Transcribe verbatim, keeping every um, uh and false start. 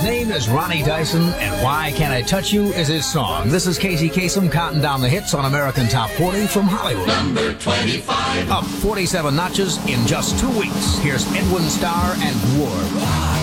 His name is Ronnie Dyson, and Why Can't I Touch You is his song. This is Casey Kasem counting down the hits on American Top forty from Hollywood. Number twenty-five. Up forty-seven notches in just two weeks. Here's Edwin Starr and War.